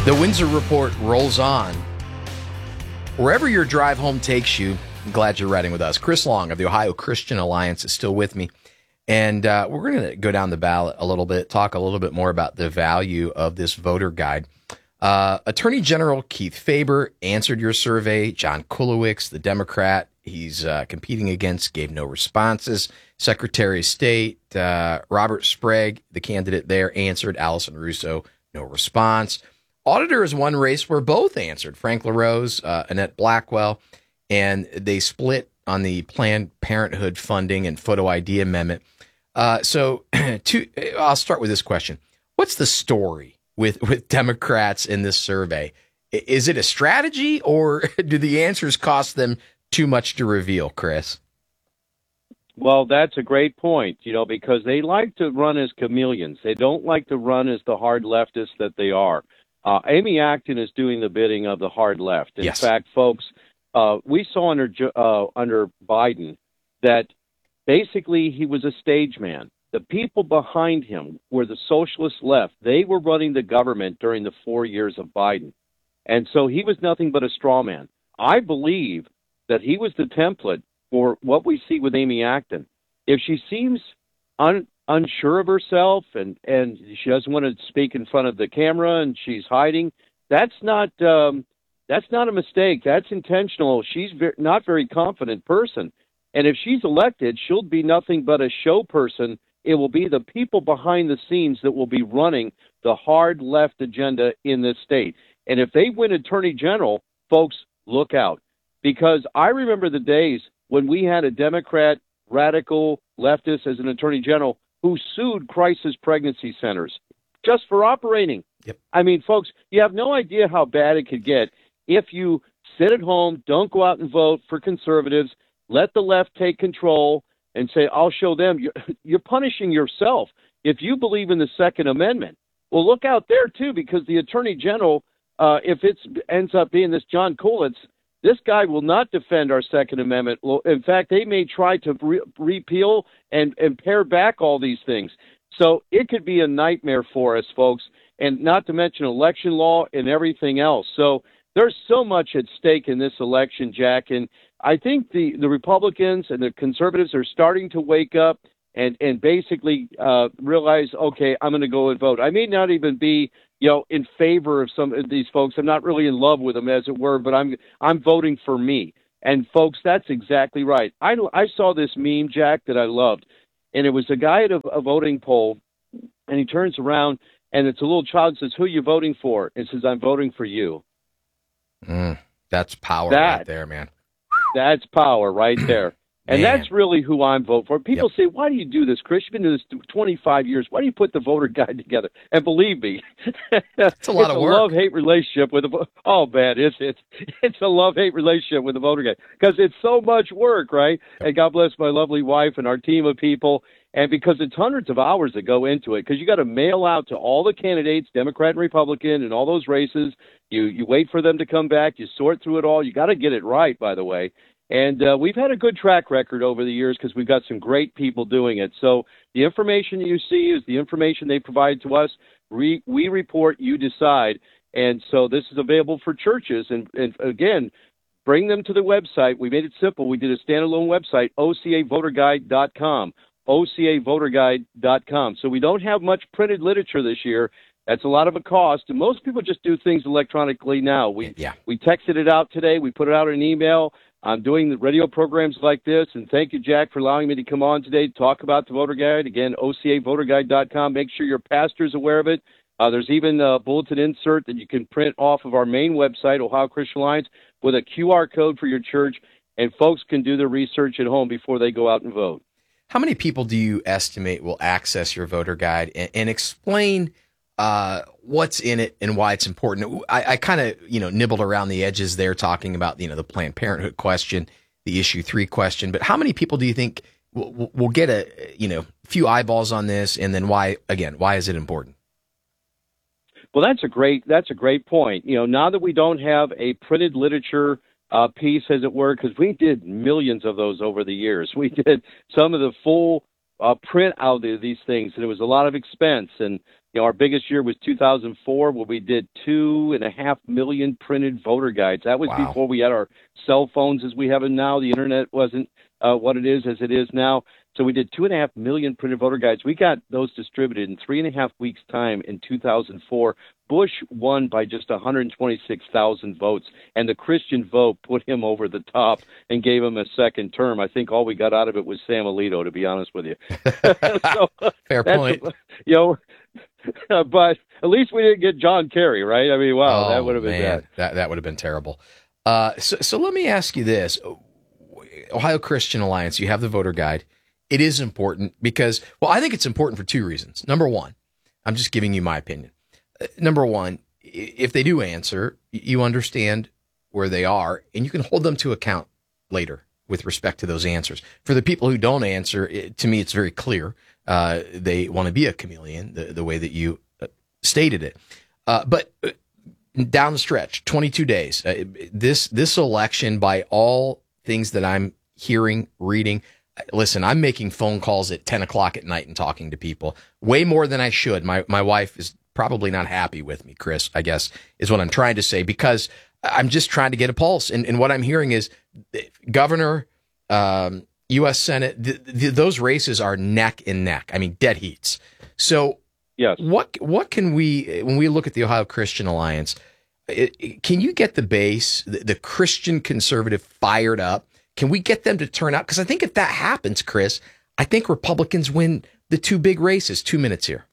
The Windsor Report rolls on. Wherever your drive home takes you, I'm glad you're riding with us. Chris Long of the Ohio Christian Alliance is still with me. And we're going to go down the ballot a little bit, talk a little bit more about the value of this voter guide. Attorney General Keith Faber answered your survey. John Kulowicz, the Democrat he's competing against, gave no responses. Secretary of State Robert Sprague, the candidate there, answered. Allison Russo, no response. Auditor is one race where both answered. Frank LaRose, Annette Blackwell, and they split on the Planned Parenthood funding and photo ID amendment. I'll start with this question. What's the story with Democrats in this survey? Is it a strategy, or do the answers cost them too much to reveal, Chris? Well, that's a great point, because they like to run as chameleons. They don't like to run as the hard leftists that they are. Amy Acton is doing the bidding of the hard left. In fact, folks, we saw under Biden that basically he was a stage man. The people behind him were the socialist left. They were running the government during the 4 years of Biden. And so he was nothing but a straw man. I believe that he was the template for what we see with Amy Acton. If she seems unsure of herself and she doesn't want to speak in front of the camera and she's hiding, that's not a mistake. That's intentional. She's not very confident person. And if she's elected, she'll be nothing but a show person. It will be the people behind the scenes that will be running the hard left agenda in this state. And if they win Attorney General, folks, look out. Because I remember the days when we had a Democrat radical leftist as an Attorney General who sued crisis pregnancy centers just for operating. Yep. I mean, folks, you have no idea how bad it could get if you sit at home, don't go out and vote for conservatives, let the left take control and say, I'll show them. You're punishing yourself if you believe in the Second Amendment. Well, look out there, too, because the Attorney General, if it ends up being this John Kulowicz, this guy will not defend our Second Amendment. In fact, they may try to repeal and pare back all these things. So it could be a nightmare for us, folks, and not to mention election law and everything else. So there's so much at stake in this election, Jack, and I think the Republicans and the conservatives are starting to wake up and basically realize, okay, I'm going to go and vote. I may not even be in favor of some of these folks. I'm not really in love with them, as it were, but I'm voting for me. And folks, that's exactly right. I saw this meme, Jack, that I loved, and it was a guy at a voting poll, and he turns around, and it's a little child says, "Who are you voting for?" And says, "I'm voting for you." That's power right there, man. That's power right there. And that's really who I'm voting for. People say, why do you do this, Chris? You've been doing this 25 years. Why do you put the voter guide together? And believe me, it's a lot of work. It's a love-hate relationship with it's a love-hate relationship with the voter guide because it's so much work, right? And God bless my lovely wife and our team of people. And because it's hundreds of hours that go into it, because you got to mail out to all the candidates, Democrat and Republican, and all those races. You wait for them to come back. You sort through it all. You got to get it right, by the way. And we've had a good track record over the years because we've got some great people doing it. So the information you see is the information they provide to us. We report, you decide. And so this is available for churches. And again, bring them to the website. We made it simple. We did a standalone website, ocavoterguide.com, ocavoterguide.com. So we don't have much printed literature this year. That's a lot of a cost. And most people just do things electronically now. We texted it out today. We put it out in an email. I'm doing the radio programs like this, and thank you, Jack, for allowing me to come on today to talk about the voter guide. Again, ocavoterguide.com. Make sure your pastor's aware of it. There's even a bulletin insert that you can print off of our main website, Ohio Christian Alliance, with a QR code for your church, and folks can do their research at home before they go out and vote. How many people do you estimate will access your voter guide and explain what's in it and why it's important? I kind of, nibbled around the edges there talking about, the Planned Parenthood question, the Issue 3 question. But how many people do you think will get a few eyeballs on this? And then why is it important? Well, that's a great point. Now that we don't have a printed literature piece, as it were, because we did millions of those over the years. We did some of the full print out of these things, and it was a lot of expense. And Our biggest year was 2004, where we did 2.5 million printed voter guides. That was before we had our cell phones as we have them now. The internet wasn't what it is as it is now. So we did 2.5 million printed voter guides. We got those distributed in 3.5 weeks' time in 2004. Bush won by just 126,000 votes, and the Christian vote put him over the top and gave him a second term. I think all we got out of it was Sam Alito, to be honest with you. So, fair point. But at least we didn't get John Kerry, right? I mean, wow, that would have been bad. That would have been terrible. So let me ask you this. Ohio Christian Alliance, you have the voter guide. It is important because, I think it's important for two reasons. Number one, I'm just giving you my opinion. Number one, if they do answer, you understand where they are, and you can hold them to account later with respect to those answers. For the people who don't answer, to me, it's very clear. They want to be a chameleon, the way that you stated it. But down the stretch, 22 days, this election, by all things that I'm hearing, reading, listen, I'm making phone calls at 10 o'clock at night and talking to people way more than I should. My wife is probably not happy with me, Chris, I guess, is what I'm trying to say, because I'm just trying to get a pulse. And what I'm hearing is governor, U.S. Senate, those races are neck and neck. I mean, dead heats. So yes. What can we, when we look at the Ohio Christian Alliance, can you get the base, the Christian conservative fired up? Can we get them to turn out? Because I think if that happens, Chris, I think Republicans win the two big races. 2 minutes here.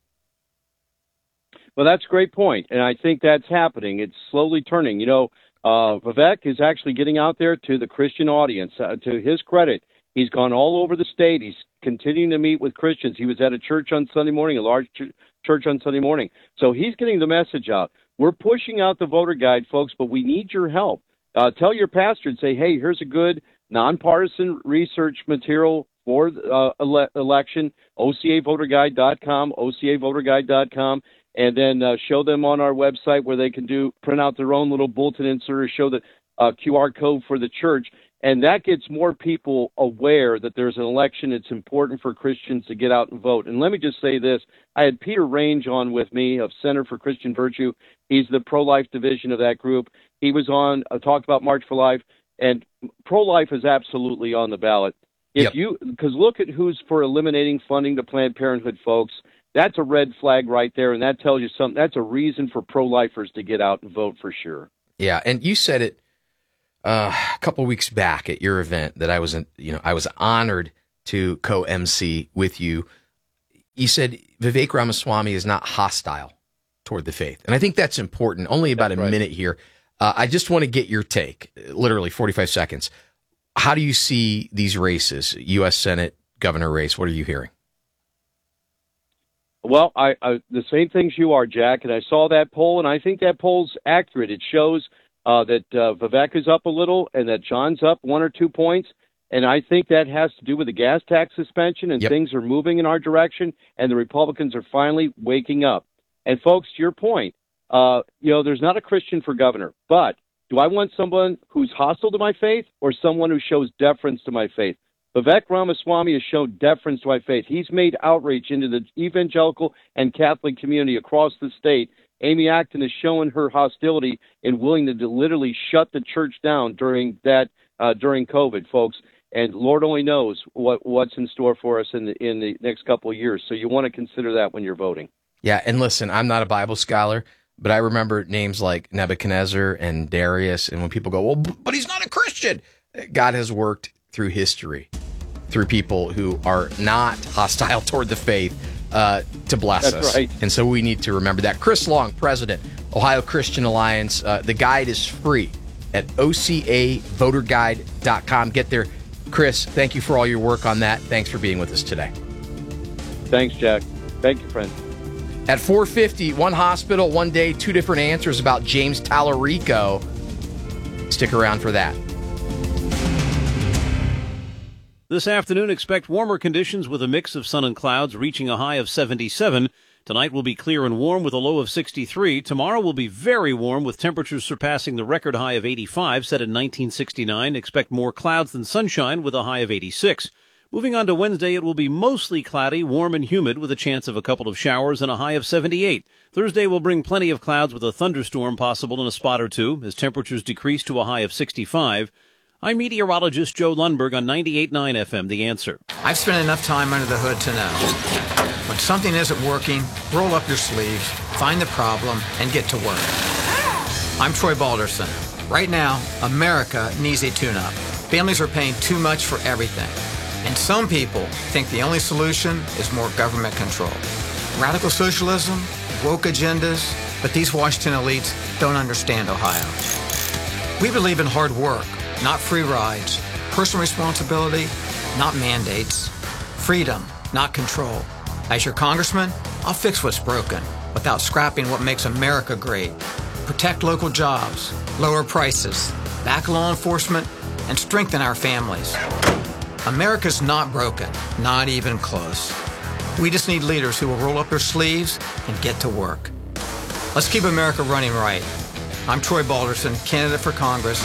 Well, that's a great point, and I think that's happening. It's slowly turning. Vivek is actually getting out there to the Christian audience. To his credit, he's gone all over the state. He's continuing to meet with Christians. He was at a church on Sunday morning, a large church on Sunday morning. So he's getting the message out. We're pushing out the voter guide, folks, but we need your help. Tell your pastor and say, hey, here's a good nonpartisan research material for election, OCAVoterGuide.com, OCAVoterGuide.com. And then show them on our website where they can print out their own little bulletin insert or show the QR code for the church. And that gets more people aware that there's an election. It's important for Christians to get out and vote. And let me just say this. I had Peter Range on with me of Center for Christian Virtue. He's the pro-life division of that group. He was on, talked about March for Life, and pro-life is absolutely on the ballot. Because look at who's for eliminating funding to Planned Parenthood, folks. That's a red flag right there, and that tells you something. That's a reason for pro-lifers to get out and vote for sure. Yeah, and you said it a couple of weeks back at your event that I was honored to co-MC with you. You said Vivek Ramaswamy is not hostile toward the faith, and I think that's important. Only about a minute here. I just want to get your take, literally 45 seconds. How do you see these races, U.S. Senate, governor race? What are you hearing? Well, I the same things you are, Jack, and I saw that poll, and I think that poll's accurate. It shows that Vivek is up a little and that John's up 1 or 2 points, and I think that has to do with the gas tax suspension, and things are moving in our direction, and the Republicans are finally waking up. And, folks, to your point, there's not a Christian for governor, but do I want someone who's hostile to my faith or someone who shows deference to my faith? Vivek Ramaswamy has shown deference to my faith. He's made outreach into the evangelical and Catholic community across the state. Amy Acton has shown her hostility and willingness to literally shut the church down during COVID, folks. And Lord only knows what's in store for us in the next couple of years. So you want to consider that when you're voting. Yeah, and listen, I'm not a Bible scholar, but I remember names like Nebuchadnezzar and Darius. And when people go, well, but he's not a Christian. God has worked through history, through people who are not hostile toward the faith, to bless us. Right. And so we need to remember that. Chris Long, President, Ohio Christian Alliance. The guide is free at OCAVoterGuide.com. Get there. Chris, thank you for all your work on that. Thanks for being with us today. Thanks, Jack. Thank you, friend. At 4:50, one hospital, one day, two different answers about James Tallarico. Stick around for that. This afternoon, expect warmer conditions with a mix of sun and clouds, reaching a high of 77. Tonight will be clear and warm with a low of 63. Tomorrow will be very warm with temperatures surpassing the record high of 85 set in 1969. Expect more clouds than sunshine with a high of 86. Moving on to Wednesday, it will be mostly cloudy, warm and humid with a chance of a couple of showers and a high of 78. Thursday will bring plenty of clouds with a thunderstorm possible in a spot or two as temperatures decrease to a high of 65. I'm meteorologist Joe Lundberg on 98.9 FM, The Answer. I've spent enough time under the hood to know. When something isn't working, roll up your sleeves, find the problem, and get to work. I'm Troy Balderson. Right now, America needs a tune-up. Families are paying too much for everything. And some people think the only solution is more government control. Radical socialism, woke agendas, but these Washington elites don't understand Ohio. We believe in hard work, not free rides, personal responsibility, not mandates, freedom, not control. As your congressman, I'll fix what's broken without scrapping what makes America great. Protect local jobs, lower prices, back law enforcement, and strengthen our families. America's not broken, not even close. We just need leaders who will roll up their sleeves and get to work. Let's keep America running right. I'm Troy Balderson, candidate for Congress,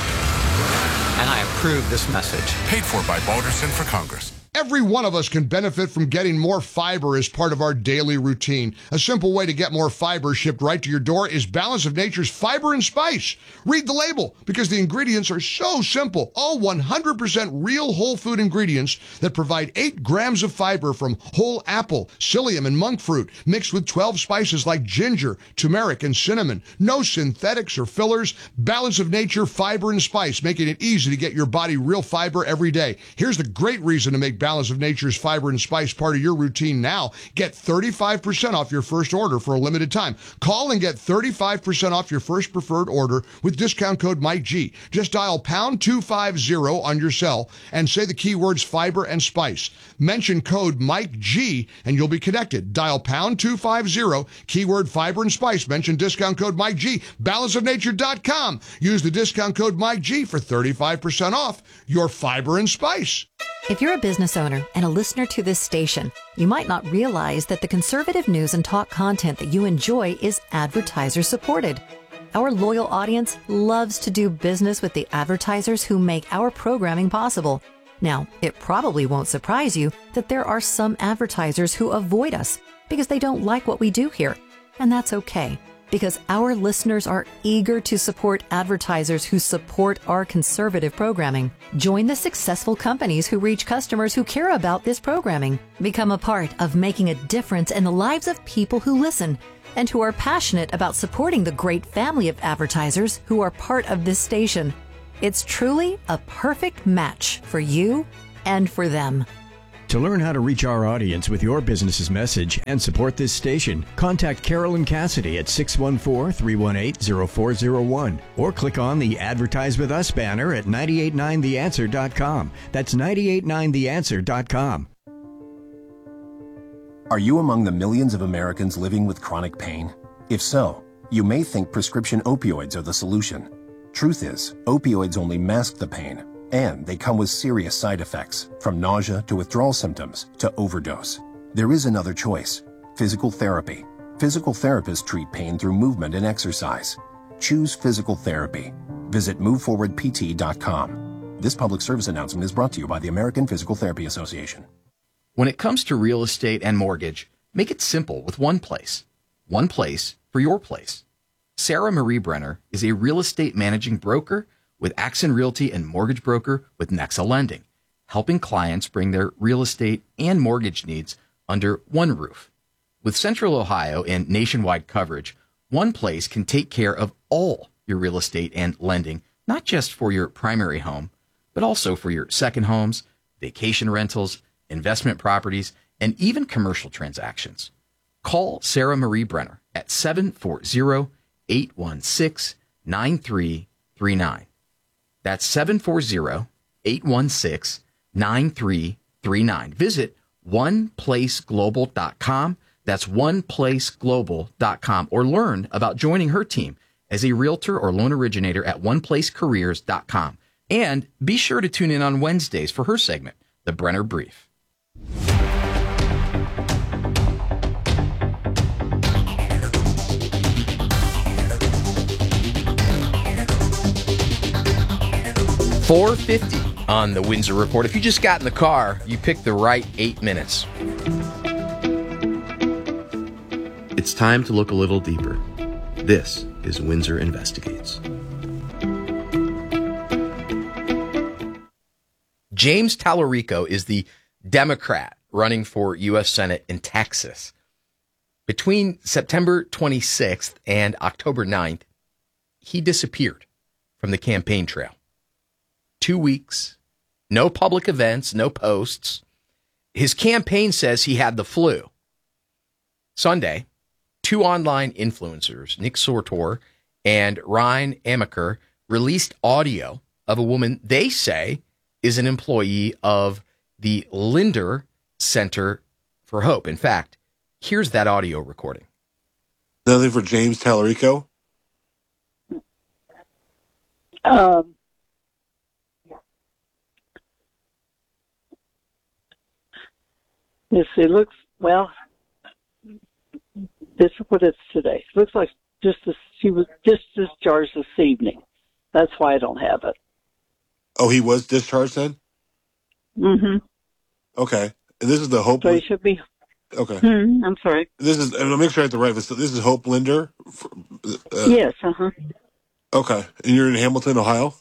and I approve this message. Paid for by Balderson for Congress. Every one of us can benefit from getting more fiber as part of our daily routine. A simple way to get more fiber shipped right to your door is Balance of Nature's Fiber and Spice. Read the label because the ingredients are so simple. All 100% real whole food ingredients that provide 8 grams of fiber from whole apple, psyllium, and monk fruit, mixed with 12 spices like ginger, turmeric, and cinnamon. No synthetics or fillers. Balance of Nature Fiber and Spice, making it easy to get your body real fiber every day. Here's the great reason to make Balance of Nature's Fiber and Spice part of your routine now. Get 35% off your first order for a limited time. Call and get 35% off your first preferred order with discount code MikeG. Just dial pound 250 on your cell and say the keywords fiber and spice. Mention code MikeG and you'll be connected. Dial pound 250, keyword fiber and spice. Mention discount code MikeG. Balanceofnature.com. Use the discount code MikeG for 35% off your fiber and spice. If you're a business owner and a listener to this station, you might not realize that the conservative news and talk content that you enjoy is advertiser supported. Our loyal audience loves to do business with the advertisers who make our programming possible. Now, it probably won't surprise you that there are some advertisers who avoid us because they don't like what we do here. And that's okay, because our listeners are eager to support advertisers who support our conservative programming. Join the successful companies who reach customers who care about this programming. Become a part of making a difference in the lives of people who listen and who are passionate about supporting the great family of advertisers who are part of this station. It's truly a perfect match for you and for them. To learn how to reach our audience with your business's message and support this station, contact Carolyn Cassidy at 614-318-0401 or click on the Advertise With Us banner at 989theanswer.com. That's 989theanswer.com. Are you among the millions of Americans living with chronic pain? If so, you may think prescription opioids are the solution. Truth is, opioids only mask the pain, and they come with serious side effects, from nausea to withdrawal symptoms to overdose. There is another choice: physical therapy. Physical therapists treat pain through movement and exercise. Choose physical therapy. Visit moveforwardpt.com. This public service announcement is brought to you by the American Physical Therapy Association. When it comes to real estate and mortgage, make it simple with one place. One place for your place. Sarah Marie Brenner is a real estate managing broker with Axon Realty and mortgage broker with Nexa Lending, helping clients bring their real estate and mortgage needs under one roof. With Central Ohio and nationwide coverage, one place can take care of all your real estate and lending, not just for your primary home, but also for your second homes, vacation rentals, investment properties, and even commercial transactions. Call Sarah Marie Brenner at 740-816-9339. That's 740-816-9339. Visit oneplaceglobal.com. That's oneplaceglobal.com, or learn about joining her team as a realtor or loan originator at oneplacecareers.com. And be sure to tune in on Wednesdays for her segment, The Brenner Brief. $4.50 on the Windsor Report. If you just got in the car, you picked the right 8 minutes. It's time to look a little deeper. This is Windsor Investigates. James Tallarico is the Democrat running for U.S. Senate in Texas. Between September 26th and October 9th, he disappeared from the campaign trail. 2 weeks, no public events, no posts. His campaign says he had the flu. Sunday, two online influencers, Nick Sortor and Ryan Amaker, released audio of a woman they say is an employee of the Linder Center for Hope. In fact, here's that audio recording. Nothing for James Tallarico? Yes, it looks, well, this is what it's today. It looks like she was just discharged this evening. That's why I don't have it. Oh, he was discharged then? Mm-hmm. Okay. And this is the Hope. So he should be. Okay. I'm sorry. This is, and I'll make sure I have the right. This is Hope Linder? Yes, uh-huh. Okay. And you're in Hamilton, Ohio?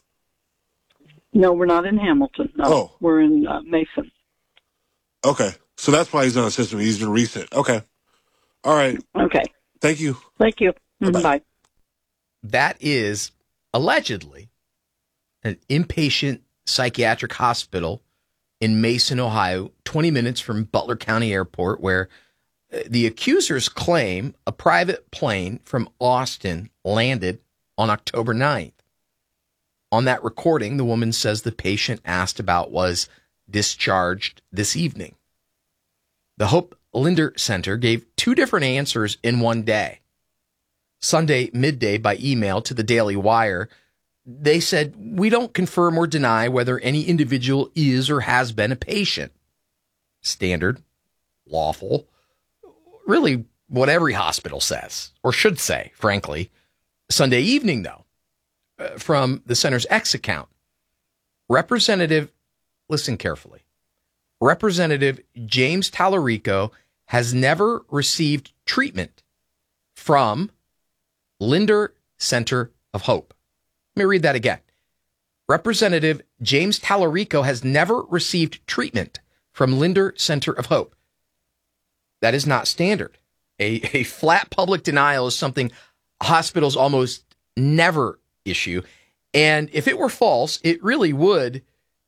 No, we're not in Hamilton. No, Oh. We're in Mason. Okay. So that's why he's on the system. He's been recent. Okay. All right. Okay. Thank you. Thank you. Bye. That is allegedly an inpatient psychiatric hospital in Mason, Ohio, 20 minutes from Butler County Airport, where the accusers claim a private plane from Austin landed on October 9th. On that recording, the woman says the patient asked about was discharged this evening. The Hope Linder Center gave two different answers in one day. Sunday midday by email to the Daily Wire, they said, we don't confirm or deny whether any individual is or has been a patient. Standard, lawful, really what every hospital says, or should say, frankly. Sunday evening, though, from the center's X account, Representative, listen carefully, Representative James Tallarico has never received treatment from Linder Center of Hope. Let me read that again. Representative James Tallarico has never received treatment from Linder Center of Hope. That is not standard. A flat public denial is something hospitals almost never issue. And if it were false, it really would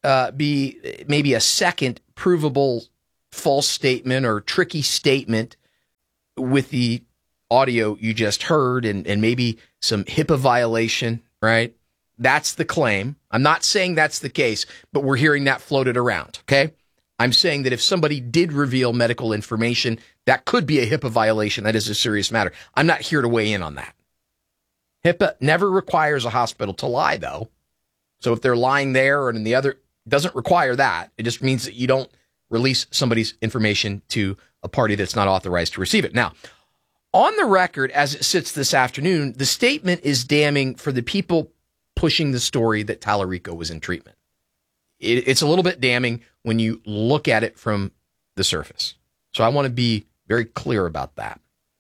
be maybe a second provable false statement or tricky statement with the audio you just heard and maybe some HIPAA violation, right? That's the claim. I'm not saying that's the case, but we're hearing that floated around, okay? I'm saying that if somebody did reveal medical information, that could be a HIPAA violation. That is a serious matter. I'm not here to weigh in on that. HIPAA never requires a hospital to lie, though. So if they're lying there or in the other, it doesn't require that. It just means that you don't release somebody's information to a party that's not authorized to receive it. Now, on the record, as it sits this afternoon, the statement is damning for the people pushing the story that Tallarico was in treatment. It's a little bit damning when you look at it from the surface. So I want to be very clear about that.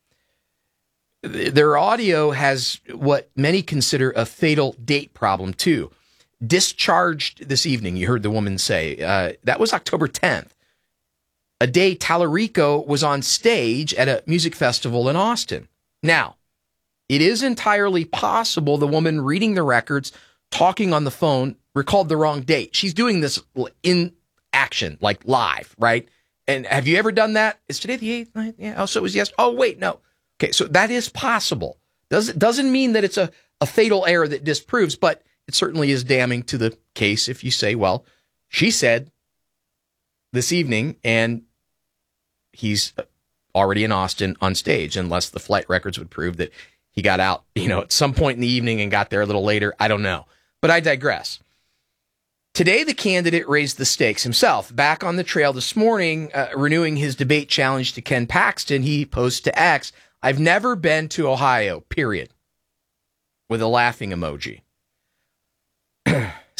Their audio has what many consider a fatal date problem, too. Discharged this evening, you heard the woman say. That was October 10th, a day Tallarico was on stage at a music festival in Austin. Now, it is entirely possible the woman reading the records, talking on the phone, recalled the wrong date. She's doing this in action, like live, right? And have you ever done that? Is today the 8th? Yeah. Oh, so it was yes. Oh, wait, no. Okay, so that is possible. Doesn't mean that it's a fatal error that disproves, but it certainly is damning to the case if you say, well, she said this evening, and he's already in Austin on stage, unless the flight records would prove that he got out, at some point in the evening and got there a little later. I don't know. But I digress. Today, the candidate raised the stakes himself. Back on the trail this morning, renewing his debate challenge to Ken Paxton, he posts to X, I've never been to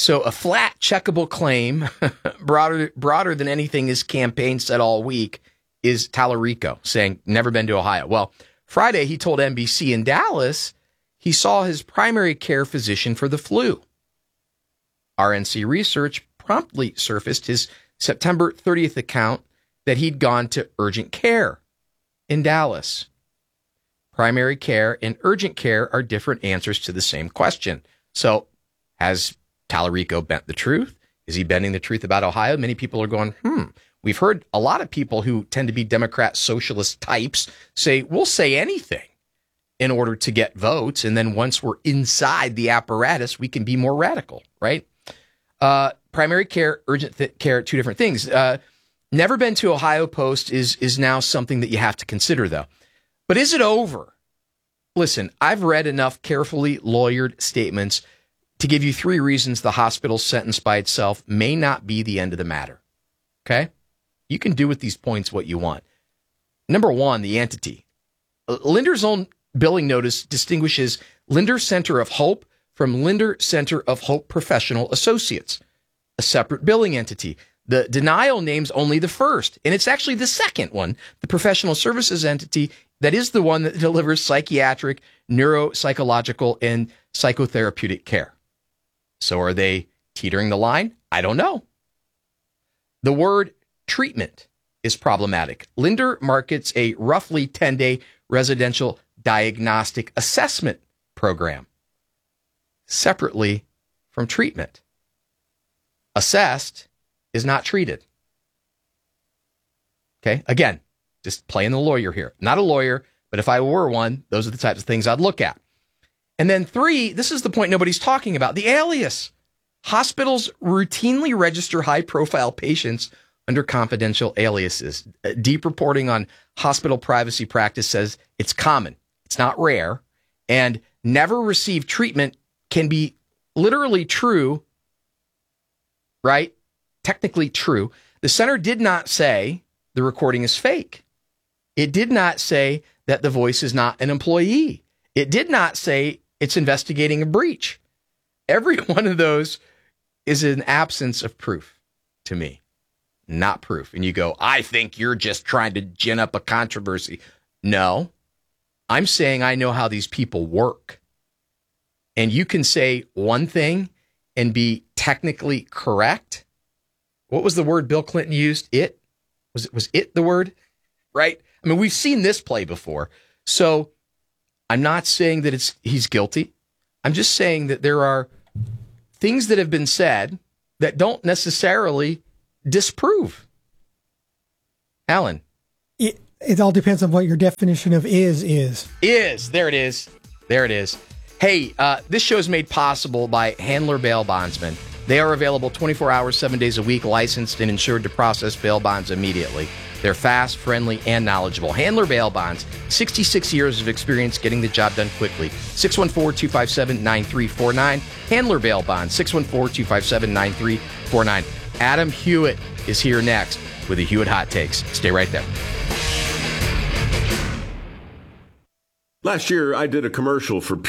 So a flat, checkable claim, broader than anything his campaign said all week, is Tallarico saying, never been to Ohio. Well, Friday, he told NBC in Dallas he saw his primary care physician for the flu. RNC Research promptly surfaced his September 30th account that he'd gone to urgent care in Dallas. Primary care and urgent care are different answers to the same question. So has Tallarico bent the truth? Is he bending the truth about Ohio? Many people are going, We've heard a lot of people who tend to be Democrat socialist types say, we'll say anything in order to get votes. And then once we're inside the apparatus, we can be more radical, right? Primary care, urgent care, two different things. Never been to Ohio Post is now something that you have to consider, though. But is it over? Listen, I've read enough carefully lawyered statements to give you 3 reasons the hospital sentence by itself may not be the end of the matter. Okay? You can do with these points what you want. Number 1, the entity. Linder's own billing notice distinguishes Linder Center of Hope from Linder Center of Hope Professional Associates, a separate billing entity. The denial names only the first, and it's actually the second one, the professional services entity, that is the one that delivers psychiatric, neuropsychological, and psychotherapeutic care. So are they teetering the line? I don't know. The word treatment is problematic. Linder markets a roughly 10-day residential diagnostic assessment program separately from treatment. Assessed is not treated. Okay, again, just playing the lawyer here. Not a lawyer, but if I were one, those are the types of things I'd look at. And then 3, this is the point nobody's talking about, the alias. Hospitals routinely register high-profile patients under confidential aliases. Deep reporting on hospital privacy practice says it's common. It's not rare. And never received treatment can be literally true, right? Technically true. The center did not say the recording is fake. It did not say that the voice is not an employee. It did not say it's investigating a breach. Every one of those is an absence of proof to me, not proof. And you go, I think you're just trying to gin up a controversy. No, I'm saying I know how these people work. And you can say one thing and be technically correct. What was the word Bill Clinton used? It? Was it the word? Right? I mean, we've seen this play before. So I'm not saying that he's guilty. I'm just saying that there are things that have been said that don't necessarily disprove. Alan. It all depends on what your definition of is. Is. There it is. There it is. Hey, this show is made possible by Handler Bail Bondsmen. They are available 24 hours, 7 days a week, licensed and insured to process bail bonds immediately. They're fast, friendly, and knowledgeable. Handler Bail Bonds, 66 years of experience getting the job done quickly. 614-257-9349. Handler Bail Bonds, 614-257-9349. Adam Hewitt is here next with the Hewitt Hot Takes. Stay right there. Last year, I did a commercial for